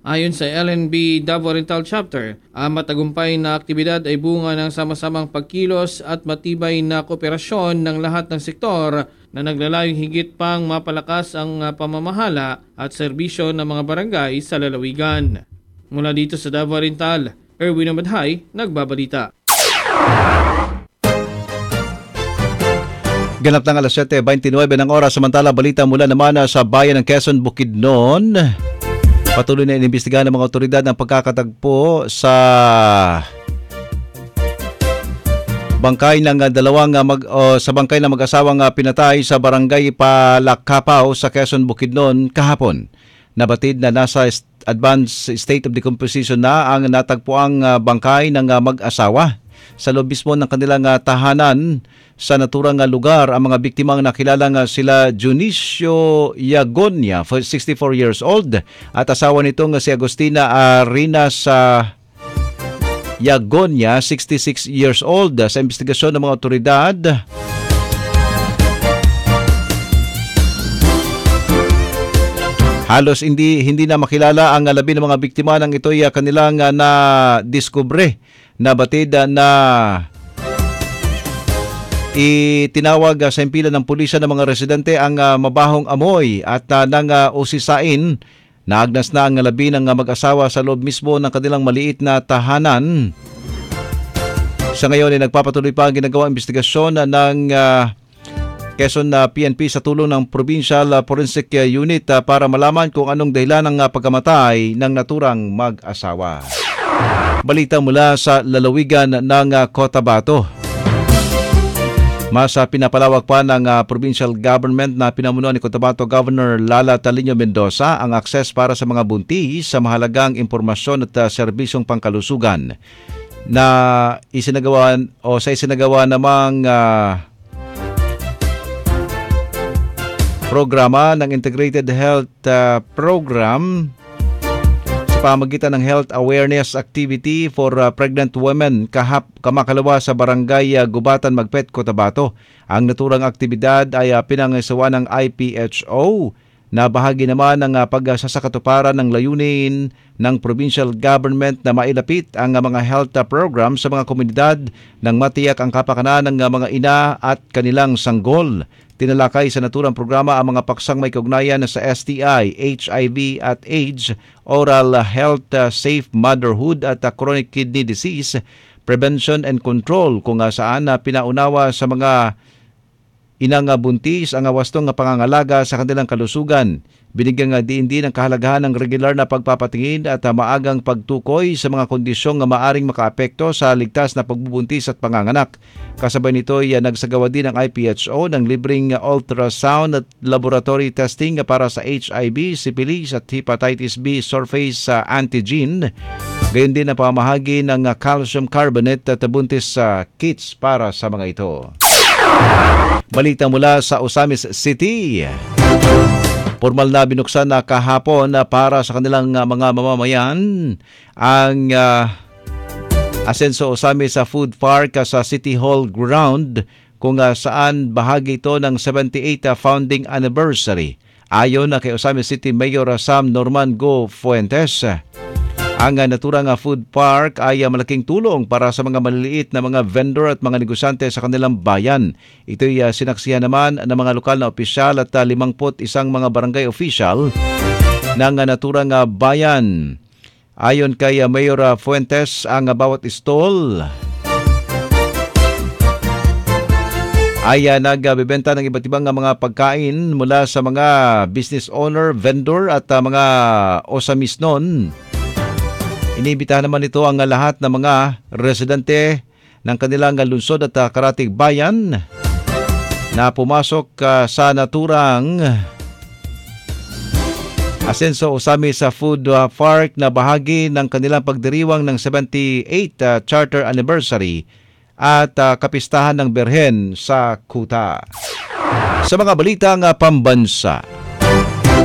Ayon sa LNB Davao Oriental Chapter, ang matagumpay na aktibidad ay bunga ng sama-samang pagkilos at matibay na kooperasyon ng lahat ng sektor na naglalayong higit pang mapalakas ang pamamahala at serbisyo ng mga barangay sa lalawigan. Mula dito sa Davao Oriental, Erwin Amadhay, nagbabalita. Ganap ng alas 7:29 ng oras, samantala balita mula naman sa bayan ng Quezon, Bukidnon. Patuloy na inimbestigahan ng mga otoridad ang pagkakatagpo sa bangkay ng bangkay ng mag-asawang pinatay sa barangay Palakapaw sa Quezon, Bukidnon kahapon. Nabatid na nasa advanced state of decomposition na ang natagpuang bangkay ng mag-asawa. Sa loob mismo ng kanilang tahanan sa naturang lugar, ang mga biktimang nakilalang sila Junicio Yagonia, 64 years old, at asawa nitong si Agustina Arinas Yagonia, 66 years old. Sa investigasyon ng mga otoridad, halos hindi na makilala ang labi ng mga biktima nang ito'y kanilang na-diskubre. Nabatid na itinawag sa impilan ng pulisya ng mga residente ang mabahong amoy at nang usisain, naagnas na ang labi ng mag-asawa sa loob mismo ng kanilang maliit na tahanan. Sa ngayon ay nagpapatuloy pa ang ginagawang investigasyon ng Quezon PNP sa tulong ng Provincial Forensic Unit para malaman kung anong dahilan ng pagkamatay ng naturang mag-asawa. Balita mula sa lalawigan ng Cotabato. Mas pinapalawak pa ng provincial government na pinamunuan ni Cotabato Governor Lala Talino Mendoza ang akses para sa mga buntis sa mahalagang impormasyon at serbisyong pangkalusugan na isinagawa namang programa ng Integrated Health Program sa pamagitan ng Health Awareness Activity for Pregnant Women kamakalawa sa Barangay Gubatan, Magpet, Cotabato. Ang naturang aktibidad ay pinangasawa ng IPHO na bahagi naman ng pagsasakatuparan ng layunin ng provincial government na mailapit ang mga health program sa mga komunidad nang matiyak ang kapakanan ng mga ina at kanilang sanggol. Tinalakay sa naturang programa ang mga paksang may kaugnayan sa STI, HIV at AIDS, oral health, safe motherhood at chronic kidney disease, prevention and control, kung saan pinaunawa sa mga inang buntis ang wastong pangangalaga sa kanilang kalusugan. Binigyang diin ng kahalagahan ng regular na pagpapatingin at maagang pagtukoy sa mga kondisyong maaring makaapekto sa ligtas na pagbubuntis at panganganak. Kasabay nito ay nagsagawa din ng IPHO ng libreng ultrasound at laboratory testing para sa HIV, syphilis at hepatitis B surface antigen. Gayon din ang pamahagi ng calcium carbonate at buntis kits para sa mga ito. Balita mula sa Osamis City. Formal na binuksan na kahapon para sa kanilang mga mamamayan ang Asenso Osamis Food Park sa City Hall ground, kung saan bahagi ito ng 78th founding anniversary. Ayon kay Osamis City Mayor Sam Norman Go Fuentes, ang naturang food park ay malaking tulong para sa mga maliliit na mga vendor at mga negosyante sa kanilang bayan. Ito'y sinaksihan naman ng mga lokal na opisyal at 51 mga barangay official ng naturang bayan. Ayon kay Mayor Fuentes, ang bawat stall ay nagbebenta ng iba't ibang mga pagkain mula sa mga business owner, vendor at mga osamis nun. Inibitahan naman ito ang lahat ng mga residente ng kanilang lungsod at karatig bayan na pumasok sa naturang Asenso Osamis Food Park na bahagi ng kanilang pagdiriwang ng 78th Charter Anniversary at kapistahan ng Berhen sa Kuta. Sa mga balitang pambansa,